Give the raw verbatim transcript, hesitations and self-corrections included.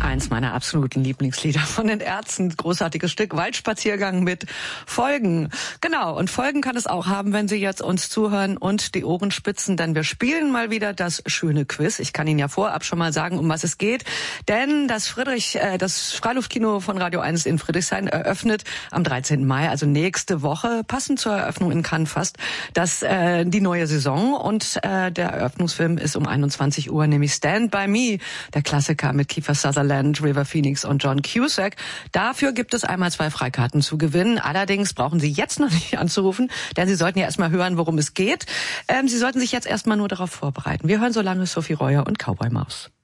Eins meiner absoluten Lieblingslieder von den Ärzten. Großartiges Stück, Waldspaziergang mit Folgen. Genau, und Folgen kann es auch haben, wenn Sie jetzt uns zuhören und die Ohren spitzen, denn wir spielen mal wieder das schöne Quiz. Ich kann Ihnen ja vorab schon mal sagen, um was es geht, denn das Friedrich, äh, das Freiluftkino von Radio eins in Friedrichshain eröffnet am dreizehnten Mai, also nächste Woche, passend zur Eröffnung in Cannes fast, das, äh, die neue Saison, und äh, der Eröffnungsfilm ist um einundzwanzig Uhr, nämlich Stand By Me, der Klassiker mit Kiefer Sutherland, River Phoenix und John Cusack. Dafür gibt es einmal zwei Freikarten zu gewinnen. Allerdings brauchen Sie jetzt noch nicht anzurufen, denn Sie sollten ja erstmal hören, worum es geht. Ähm, Sie sollten sich jetzt erstmal nur darauf vorbereiten. Wir hören so lange Sophie Reuer und Cowboy Maus.